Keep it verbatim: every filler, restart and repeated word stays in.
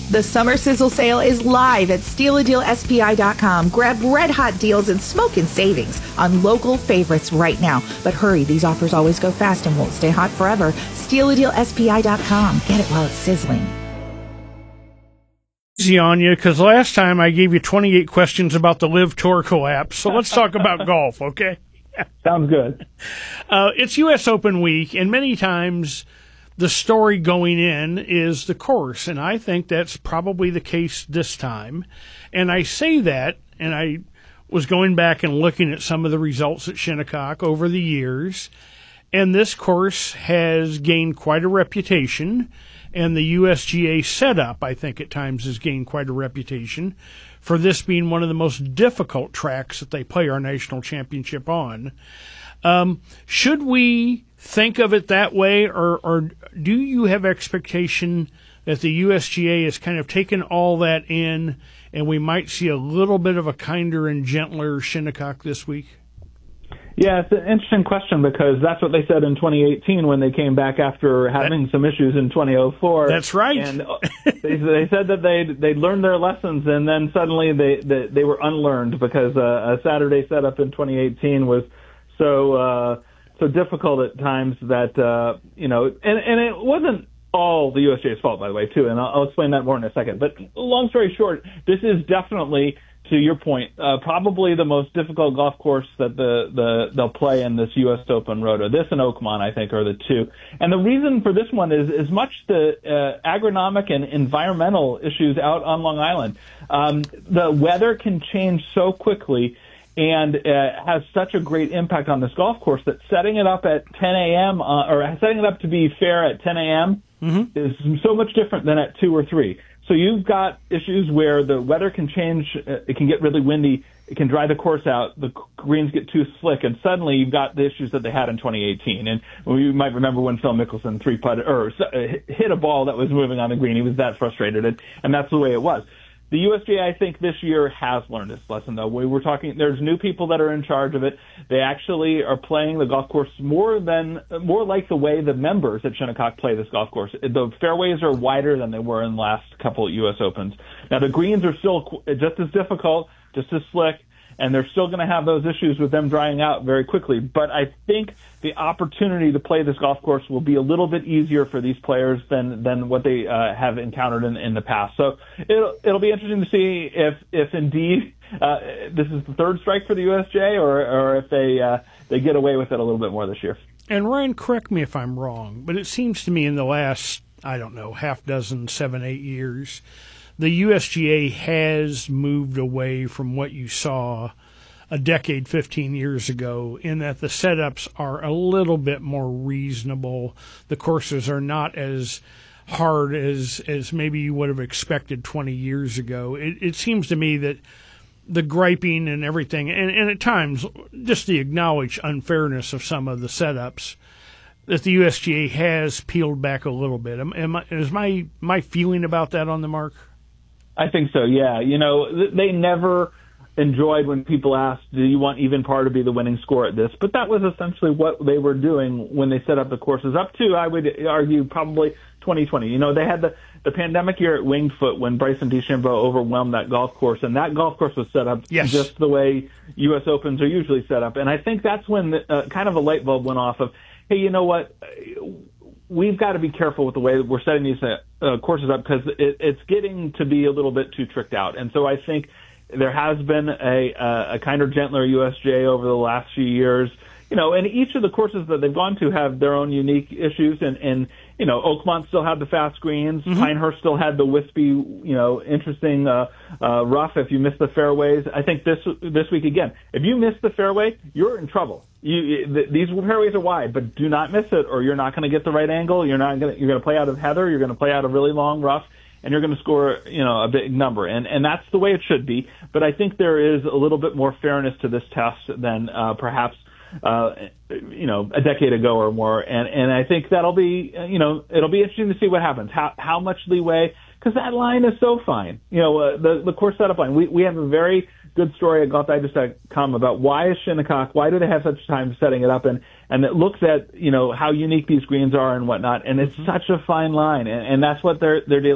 The Summer Sizzle Sale is live at steal a deal S P I dot com. Grab red-hot deals and smoking savings on local favorites right now. But hurry, these offers always go fast and won't stay hot forever. steal a deal S P I dot com. Get it while it's sizzling. Easy on you, because last time I gave you twenty-eight questions about the Live Tour collapse. So let's talk about golf, okay? Sounds good. Uh, it's U S Open week, and many times the story going in is the course, and I think that's probably the case this time. And I say that, and I was going back and looking at some of the results at Shinnecock over the years, and this course has gained quite a reputation, and the U S G A setup, I think, at times has gained quite a reputation for this being one of the most difficult tracks that they play our national championship on. Um, should we think of it that way, or, or do you have expectation that the U S G A has kind of taken all that in and we might see a little bit of a kinder and gentler Shinnecock this week? Yeah, it's an interesting question because that's what they said in twenty eighteen when they came back after having that, some issues in twenty oh four. That's right. And they, they said that they they learned their lessons, and then suddenly they they, they were unlearned because uh, a Saturday setup in twenty eighteen was so uh, so difficult at times that uh, you know, and and it wasn't all the U S G A's fault, by the way, too, and I'll, I'll explain that more in a second. But long story short, this is definitely, to your point, uh, probably the most difficult golf course that the, the they'll play in this U S Open Roto. This and Oakmont, I think, are the two. And the reason for this one is as much the uh, agronomic and environmental issues out on Long Island. Um, the weather can change so quickly and uh, has such a great impact on this golf course that setting it up at ten a.m. Uh, or setting it up to be fair at ten a.m. Mm-hmm. is so much different than at two or three. So you've got issues where the weather can change. Uh, it can get really windy. It can dry the course out. The greens get too slick, and suddenly you've got the issues that they had in twenty eighteen. And you might remember when Phil Mickelson three putt or uh, hit a ball that was moving on the green. He was that frustrated, and, and that's the way it was. The U S G A, I think, this year has learned this lesson, though. We were talking, there's new people that are in charge of it. They actually are playing the golf course more than, more like the way the members at Shinnecock play this golf course. The fairways are wider than they were in the last couple of U S Opens. Now, the greens are still just as difficult, just as slick, and they're still going to have those issues with them drying out very quickly. But I think the opportunity to play this golf course will be a little bit easier for these players than than what they uh, have encountered in, in the past. So it'll it'll be interesting to see if if indeed uh, this is the third strike for the U S J, or or if they uh, they get away with it a little bit more this year. And Ryan, correct me if I'm wrong, but it seems to me in the last, I don't know, half dozen, seven, eight years, the U S G A has moved away from what you saw a decade, fifteen years ago, in that the setups are a little bit more reasonable. The courses are not as hard as as maybe you would have expected twenty years ago. It, it seems to me that the griping and everything, and, and at times just the acknowledged unfairness of some of the setups, that the U S G A has peeled back a little bit. Am, am I, is my my feeling about that on the mark? I think so, yeah. You know, they never enjoyed when people asked, do you want even par to be the winning score at this? But that was essentially what they were doing when they set up the courses up to, I would argue, probably twenty twenty. You know, they had the, the pandemic year at Winged Foot when Bryson DeChambeau overwhelmed that golf course, and that golf course was set up yes. just the way U S Opens are usually set up. And I think that's when the, uh, kind of a light bulb went off of, hey, you know what, we've got to be careful with the way that we're setting these uh, courses up because it, it's getting to be a little bit too tricked out. And so I think there has been a, a, a kinder, gentler U S J over the last few years. You know, and each of the courses that they've gone to have their own unique issues. And, and you know, Oakmont still had the fast greens. Mm-hmm. Pinehurst still had the wispy, you know, interesting uh, uh, rough if you miss the fairways. I think this this week, again, if you miss the fairway, you're in trouble. You, th- these fairways are wide, but do not miss it or you're not going to get the right angle. You're not going to, you're going to play out of heather. You're going to play out a really long rough. And you're going to score, you know, a big number. And, and that's the way it should be. But I think there is a little bit more fairness to this test than uh, perhaps, uh, you know, a decade ago or more. And, and I think that'll be, you know, it'll be interesting to see what happens. How, how much leeway, because that line is so fine. You know, uh, the, the course setup line, we, we have a very good story at golf digest dot com about why is Shinnecock, why do they have such time setting it up? And, and it looks at, you know, how unique these greens are and whatnot. And it's mm-hmm. such a fine line. And, and that's what they're, they're dealing